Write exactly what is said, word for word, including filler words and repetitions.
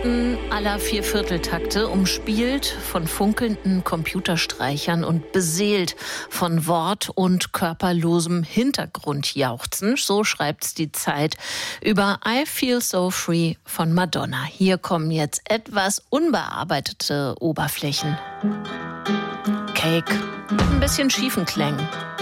Minuten aller Viervierteltakte, umspielt von funkelnden Computerstreichern und beseelt von Wort- und körperlosem Hintergrundjauchzen. So schreibt's die Zeit über I Feel So Free von Madonna. Hier kommen jetzt etwas unbearbeitete Oberflächen. Cake mit ein bisschen schiefen Klängen.